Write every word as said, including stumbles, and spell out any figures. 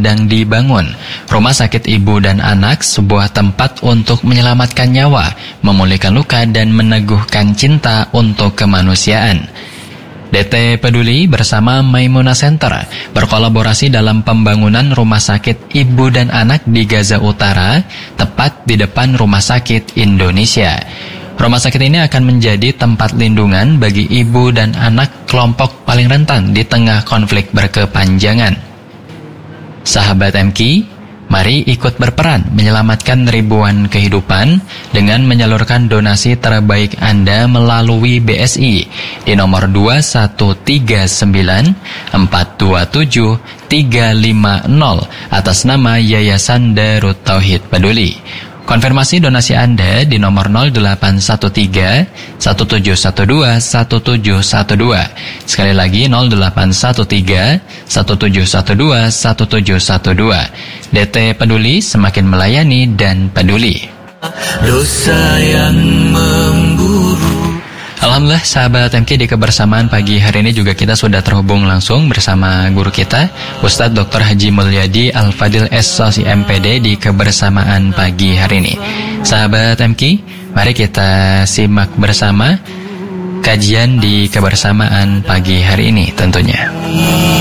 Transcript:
sedang dibangun. Rumah sakit ibu dan anak, sebuah tempat untuk menyelamatkan nyawa, memulihkan luka, dan meneguhkan cinta untuk kemanusiaan. D T Peduli bersama Maimuna Center berkolaborasi dalam pembangunan rumah sakit ibu dan anak di Gaza Utara, tepat di depan Rumah Sakit Indonesia. Rumah sakit ini akan menjadi tempat lindungan bagi ibu dan anak kelompok paling rentan di tengah konflik berkepanjangan. Sahabat M K, mari ikut berperan menyelamatkan ribuan kehidupan dengan menyalurkan donasi terbaik Anda melalui B S I di nomor dua satu tiga sembilan empat dua tujuh tiga lima nol atas nama Yayasan Darut Tauhid Peduli. Konfirmasi donasi Anda di nomor nol delapan satu tiga satu tujuh satu dua satu tujuh satu dua. Sekali lagi nol delapan satu tiga satu tujuh satu dua satu tujuh satu dua. D T Peduli, semakin melayani dan peduli. Dosa yang memburu. Alhamdulillah sahabat M K, di kebersamaan pagi hari ini juga kita sudah terhubung langsung bersama guru kita Ustadz Doktor Haji Mulyadi Al-Fadil S S I M P D di kebersamaan pagi hari ini. Sahabat M K, mari kita simak bersama kajian di kebersamaan pagi hari ini tentunya.